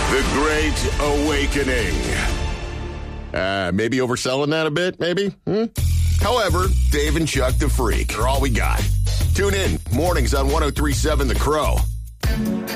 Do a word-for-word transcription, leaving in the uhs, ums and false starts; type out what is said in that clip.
The Great Awakening. Uh, maybe overselling that a bit, maybe? Hmm? However, Dave and Chuck the Freak are all we got. Tune in, mornings on one oh three point seven The Crow.